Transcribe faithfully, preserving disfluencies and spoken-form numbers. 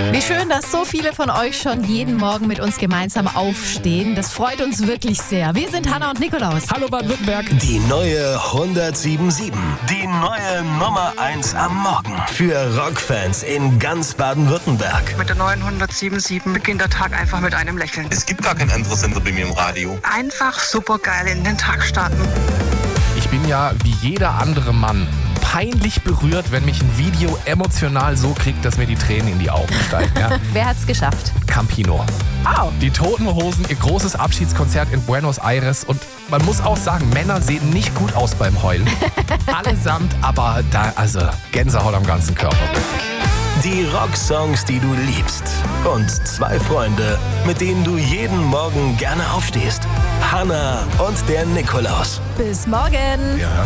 Wie schön, dass so viele von euch schon jeden Morgen mit uns gemeinsam aufstehen. Das freut uns wirklich sehr. Wir sind Hanna und Nikolaus. Hallo Baden-Württemberg. Die neue hundertsiebenundsieben. Die neue Nummer eins am Morgen. Für Rockfans in ganz Baden-Württemberg. Mit der neuen hundertsiebenundsieben beginnt der Tag einfach mit einem Lächeln. Es gibt gar kein anderes Sender bei mir im Radio. Einfach super geil in den Tag starten. Ich bin ja wie jeder andere Mann peinlich berührt, wenn mich ein Video emotional so kriegt, dass mir die Tränen in die Augen steigen. Ja. Wer hat's geschafft? Campino. Oh. Die Toten Hosen, ihr großes Abschiedskonzert in Buenos Aires. Und man muss auch sagen, Männer sehen nicht gut aus beim Heulen. Allesamt, aber da, also Gänsehaut am ganzen Körper. Die Rocksongs, die du liebst. Und zwei Freunde, mit denen du jeden Morgen gerne aufstehst. Hanna und der Nikolaus. Bis morgen. Ja.